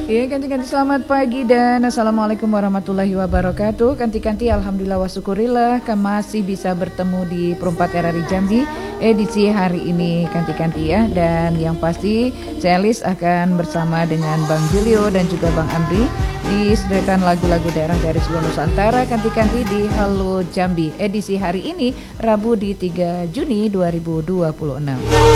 Iya, kanti-kanti selamat pagi dan Assalamualaikum warahmatullahi wabarakatuh. Kanti-kanti alhamdulillah wa syukurillah masih bisa bertemu di Perempat RRI Jambi edisi hari ini kanti-kanti ya. Dan yang pasti saya Lis akan bersama dengan Bang Julio dan juga Bang Amri di sederetan lagu-lagu daerah dari seluruh Nusantara kanti-kanti di Halo Jambi edisi hari ini Rabu di 3 Juni 2026.